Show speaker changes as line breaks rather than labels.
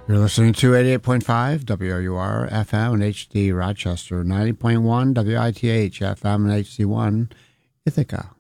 You're listening to 88.5 WRUR FM and HD Rochester, 90.1 WITH FM and HD1 Ithaca.